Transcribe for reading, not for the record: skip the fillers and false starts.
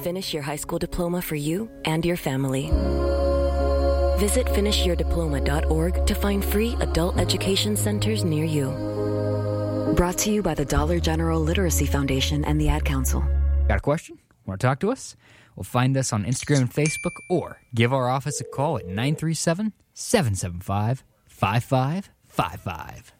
finish your high school diploma for you and your family. Visit finishyourdiploma.org to find free adult education centers near you. Brought to you by the Dollar General Literacy Foundation and the Ad Council. Got a question? Want to talk to us? Well, find us on Instagram and Facebook or give our office a call at 937-775-5555.